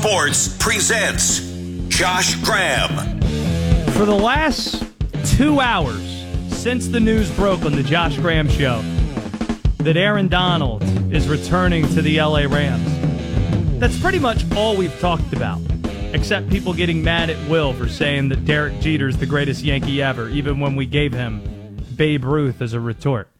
Sports presents Josh Graham. For the last 2 hours since the news broke on the Josh Graham Show that Aaron Donald is returning to the LA Rams, that's pretty much all we've talked about, except people getting mad at Will for saying that Derek Jeter's the greatest Yankee ever, even when we gave him Babe Ruth as a retort.